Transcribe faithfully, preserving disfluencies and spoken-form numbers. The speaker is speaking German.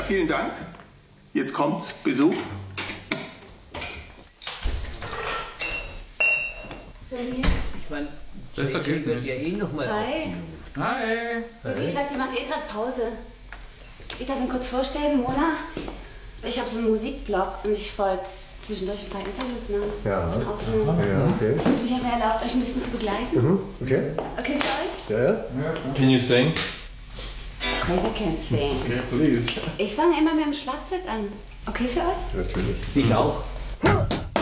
vielen Dank. Jetzt kommt Besuch. Ich meine, Besser geht's wird nicht. ja eh noch mal Hi. Hi. Wie gesagt, ihr macht eh gerade Pause. Ich darf mir kurz vorstellen, Mona. Ich habe so einen Musikblog und ich wollte zwischendurch ein paar Interviews machen. Ja. Ein bisschen aufnehmen. Ja, okay. Und ich habe mir erlaubt, euch ein bisschen zu begleiten. Mhm, okay. Okay für euch? Ja, ja. Can you sing? Of course I can sing. Okay, please. Ich fange immer mit dem Schlagzeug an. Okay für euch? Natürlich. Ich auch. Huh.